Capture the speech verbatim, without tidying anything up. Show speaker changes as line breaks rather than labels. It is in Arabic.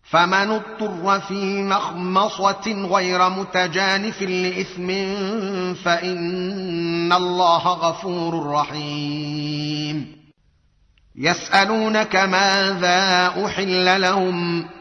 فمن اضطر في مخمصة غير متجانف لإثم فإن الله غفور رحيم. يسألونك ماذا أحل لهم